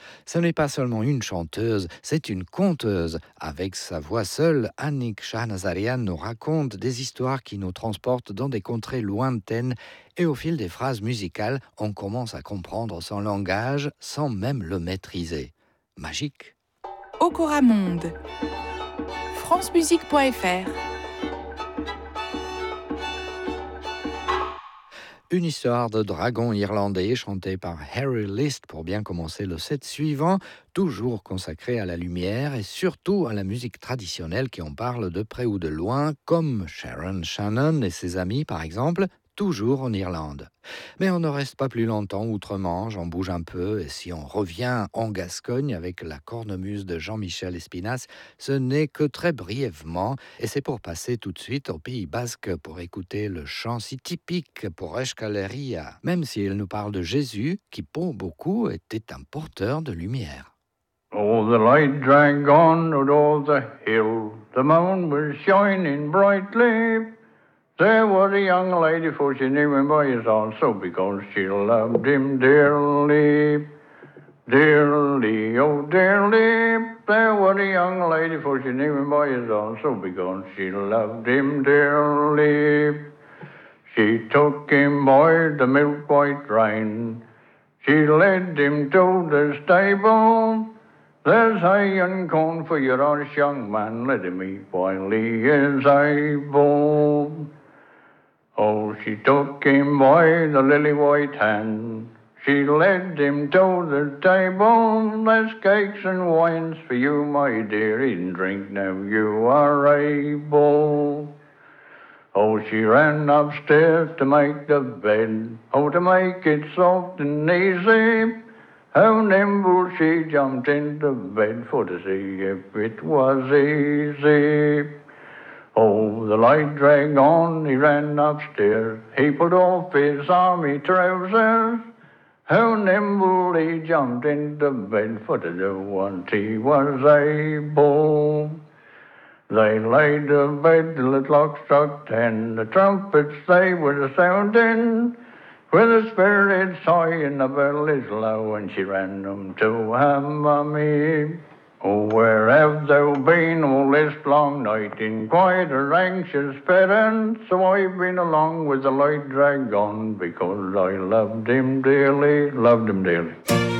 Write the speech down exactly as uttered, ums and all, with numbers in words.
Ce n'est pas seulement une chanteuse, c'est une conteuse. Avec sa voix seule, Annick Shahnazarian nous raconte des histoires qui nous transportent dans des contrées lointaines et au fil des phrases musicales, on commence à comprendre son langage sans même le maîtriser. Magique. Okora Monde. francemusique point f r. Une histoire de dragon irlandais chantée par Harry List pour bien commencer le set suivant, toujours consacré à la lumière et surtout à la musique traditionnelle qui en parle de près ou de loin, comme Sharon Shannon et ses amis par exemple, toujours en Irlande. Mais on ne reste pas plus longtemps outre-Manche, on bouge un peu et si on revient en Gascogne avec la cornemuse de Jean-Michel Espinasse, ce n'est que très brièvement et c'est pour passer tout de suite au Pays Basque pour écouter le chant si typique pour Euskal Herria, même si elle nous parle de Jésus qui pour beaucoup était un porteur de lumière. Oh, the light dragged on o'er the hill, the moon was shining brightly. There was a young lady, for she knew him by his also, because she loved him dearly. Dearly, oh dearly, there was a young lady, for she knew him by his also, because she loved him dearly. She took him by the milk-white rein, she led him to the stable. There's hay and corn for your honest young man, let him eat while he is able. Oh, she took him by the lily white hand, she led him to the table. There's cakes and wines for you, my dear, eat and drink now you are able. Oh, she ran upstairs to make the bed, oh, to make it soft and easy. How nimble she jumped into bed for to see if it was easy. Oh, the light dragged on, he ran upstairs, he put off his army trousers. How nimble he jumped into bed for to do what he was able. They laid the bed till the clock struck ten, the trumpets they were sounding, with the spirits high and the bell is low, and she ran them to her mummy. Oh, where have thou been all this long night, in quite a anxious parent? So I've been along with the light dragged on, because I loved him dearly, loved him dearly.